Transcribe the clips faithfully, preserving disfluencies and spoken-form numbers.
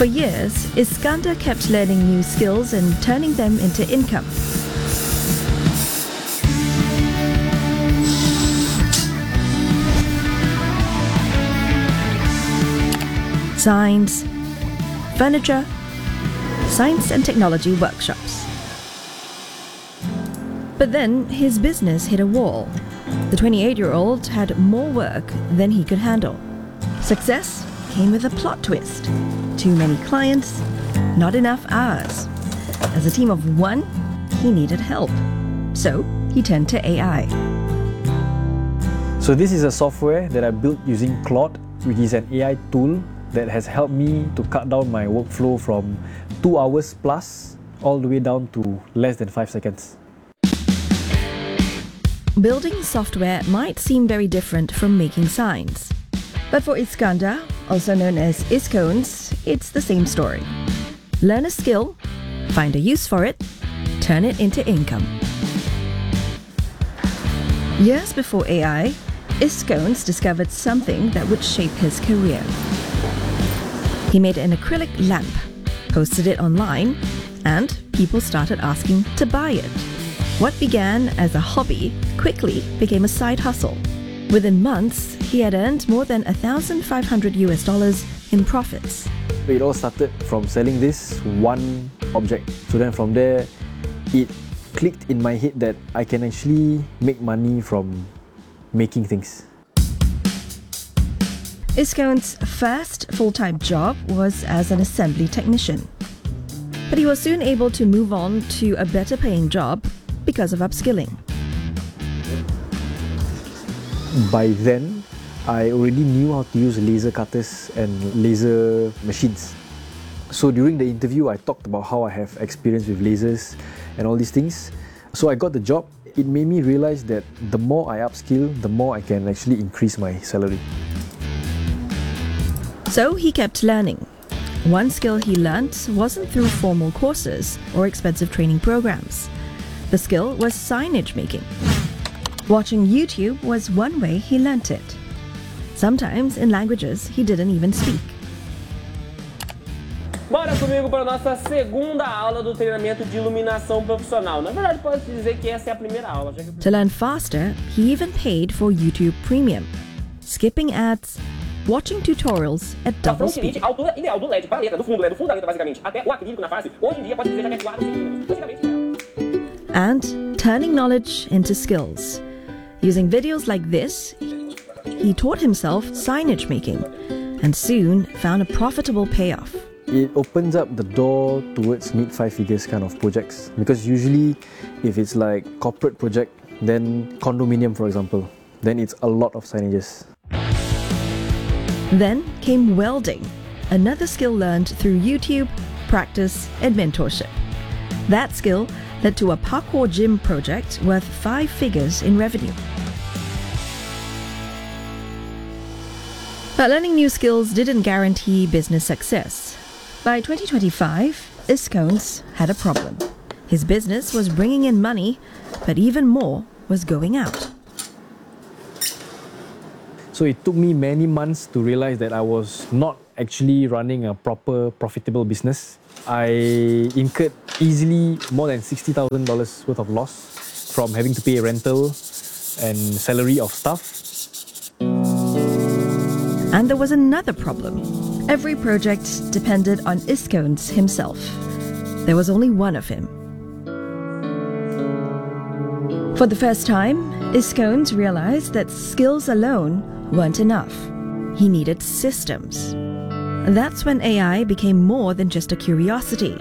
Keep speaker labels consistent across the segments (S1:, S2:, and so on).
S1: For years, Iskander kept learning new skills and turning them into income. Signs, furniture, science and technology workshops. But then his business hit a wall. The twenty-eight-year-old had more work than he could handle. Success came with a plot twist. Too many clients, not enough hours. As a team of one, he needed help. So he turned to A I.
S2: So this is a software that I built using Claude, which is an A I tool that has helped me to cut down my workflow from two hours plus all the way down to less than five seconds.
S1: Building software might seem very different from making signs. But for Iskander, also known as Iskones, it's the same story. Learn a skill, find a use for it, turn it into income. Years before A I, Iskones discovered something that would shape his career. He made an acrylic lamp, posted it online, and people started asking to buy it. What began as a hobby quickly became a side hustle. Within months, he had earned more than one thousand five hundred US dollars in profits.
S2: It all started from selling this one object. So then from there, it clicked in my head that I can actually make money from making things.
S1: Iskones' first full-time job was as an assembly technician. But he was soon able to move on to a better paying job because of upskilling.
S2: By then, I already knew how to use laser cutters and laser machines. So during the interview, I talked about how I have experience with lasers and all these things. So I got the job. It made me realize that the more I upskill, the more I can actually increase my salary.
S1: So he kept learning. One skill he learnt wasn't through formal courses or expensive training programs. The skill was signage making. Watching YouTube was one way he learnt it. Sometimes in languages he didn't even speak.
S3: Bora comigo para a nossa segunda aula do treinamento de iluminação profissional. Na verdade, pode dizer que essa é a primeira aula. Já que...
S1: To learn faster, he even paid for YouTube Premium, skipping ads, watching tutorials at double speed.
S3: A altura ideal do L E D para a letra, do fundo, né, do fundo da letra basicamente, até o acrílico na face, hoje em dia pode dizer que é quatro centímetros.
S1: And turning knowledge into skills. Using videos like this, he taught himself signage making and soon found a profitable payoff.
S2: It opens up the door towards mid five figures kind of projects, because usually if it's like corporate project, then condominium for example, then it's a lot of signages.
S1: Then came welding, another skill learned through YouTube, practice and mentorship. That skill led to a parkour gym project worth five figures in revenue. But learning new skills didn't guarantee business success. By twenty twenty-five, Iskones had a problem. His business was bringing in money, but even more was going out.
S2: So it took me many months to realize that I was not actually running a proper profitable business. I incurred easily more than sixty thousand dollars worth of loss from having to pay rental and salary of staff.
S1: And there was another problem. Every project depended on Iskones himself. There was only one of him. For the first time, Iskones realized that skills alone weren't enough. He needed systems. That's when A I became more than just a curiosity.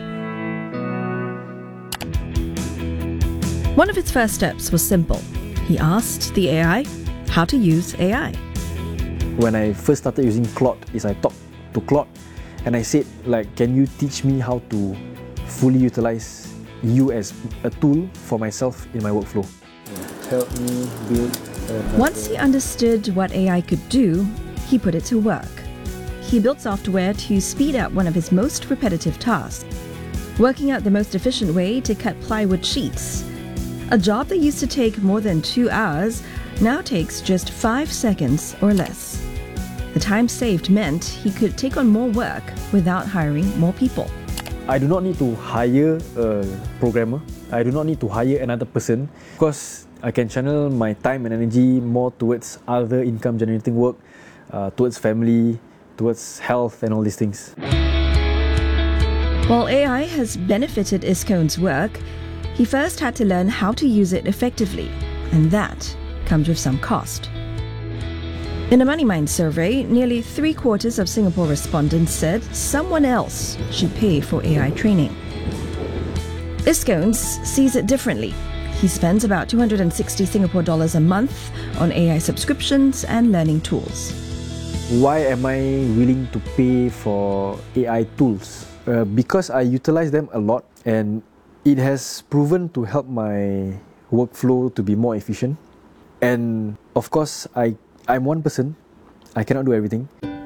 S1: One of its first steps was simple. He asked the A I how to use A I.
S2: When I first started using Claude, is I talked to Claude and I said, like, can you teach me how to fully utilize you as a tool for myself in my workflow? Help me build another...
S1: Once he understood what A I could do, he put it to work. He built software to speed up one of his most repetitive tasks, working out the most efficient way to cut plywood sheets. A job that used to take more than two hours now takes just five seconds or less. The time saved meant he could take on more work without hiring more people.
S2: I do not need to hire a programmer. I do not need to hire another person because I can channel my time and energy more towards other income generating work, uh, towards family, towards health and all these things.
S1: While A I has benefited Iskone's work, he first had to learn how to use it effectively, and that comes with some cost. In a MoneyMind survey, nearly three quarters of Singapore respondents said someone else should pay for A I training. Iskones sees it differently. He spends about two hundred sixty Singapore dollars a month on A I subscriptions and learning tools.
S2: Why am I willing to pay for A I tools? Uh, because I utilize them a lot and it has proven to help my workflow to be more efficient. And of course, I, I'm one person. I cannot do everything.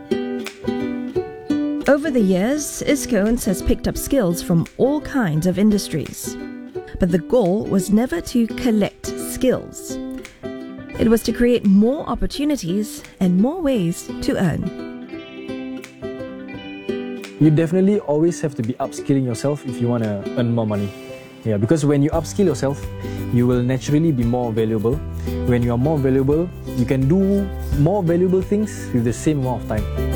S1: Over the years, Iskones has picked up skills from all kinds of industries. But the goal was never to collect skills. It was to create more opportunities and more ways to earn.
S2: You definitely always have to be upskilling yourself if you want to earn more money. Yeah, because when you upskill yourself, you will naturally be more valuable. When you are more valuable, you can do more valuable things with the same amount of time.